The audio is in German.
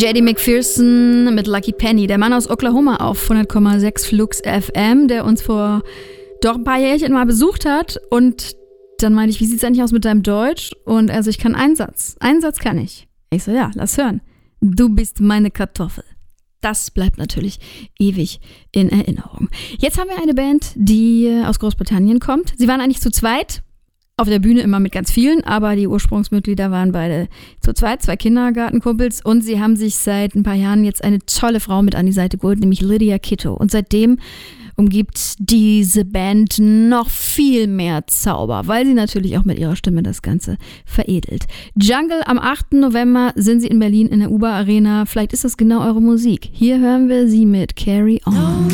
J.D. McPherson mit Lucky Penny, der Mann aus Oklahoma auf 100,6 Flux FM, der uns vor doch ein paar Jährchen mal besucht hat. Und dann meinte ich, wie sieht's eigentlich aus mit deinem Deutsch? Und also, ich kann einen Satz. Einen Satz kann ich. Ich so, ja, lass hören. Du bist meine Kartoffel. Das bleibt natürlich ewig in Erinnerung. Jetzt haben wir eine Band, die aus Großbritannien kommt. Sie waren eigentlich zu zweit. Auf der Bühne immer mit ganz vielen, aber die Ursprungsmitglieder waren beide zu zweit, 2 Kindergartenkumpels, und sie haben sich seit ein paar Jahren jetzt eine tolle Frau mit an die Seite geholt, nämlich Lydia Kitto. Und seitdem umgibt diese Band noch viel mehr Zauber, weil sie natürlich auch mit ihrer Stimme das Ganze veredelt. Jungle, am 8. November sind sie in Berlin in der UBA Arena. Vielleicht ist das genau eure Musik. Hier hören wir sie mit Carry On.